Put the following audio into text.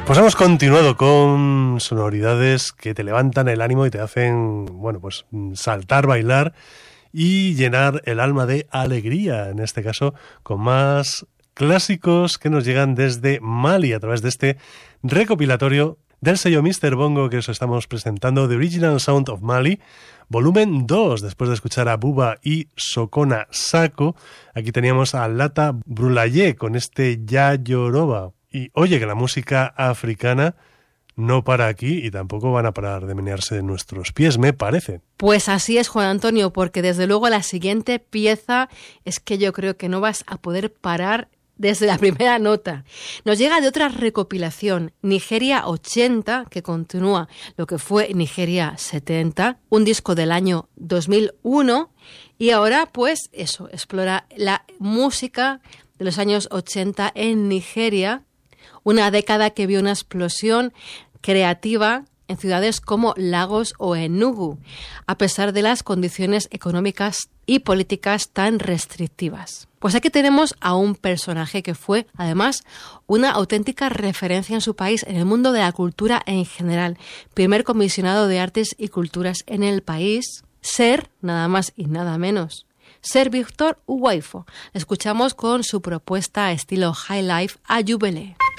Pues hemos continuado con sonoridades que te levantan el ánimo y te hacen, bueno, pues saltar, bailar y llenar el alma de alegría, en este caso con más clásicos que nos llegan desde Mali a través de este recopilatorio del sello Mr. Bongo que os estamos presentando, The Original Sound of Mali, volumen 2, después de escuchar a Buba y Sokona Sako. Aquí teníamos a Lata Brulaye con este Ya Yoruba. Y oye, que la música africana no para aquí y tampoco van a parar de menearse de nuestros pies, me parece. Pues así es, Juan Antonio, porque desde luego la siguiente pieza es que yo creo que no vas a poder parar desde la primera nota. Nos llega de otra recopilación, Nigeria 80, que continúa lo que fue Nigeria 70, un disco del año 2001, y ahora pues eso, explora la música de los años 80 en Nigeria, una década que vio una explosión creativa en ciudades como Lagos o Enugu, a pesar de las condiciones económicas y políticas tan restrictivas. Pues aquí tenemos a un personaje que fue, además, una auténtica referencia en su país, en el mundo de la cultura en general. Primer comisionado de artes y culturas en el país, Ser, nada más y nada menos, Ser Victor Uwaifo. Escuchamos con su propuesta estilo High Life a Jubele.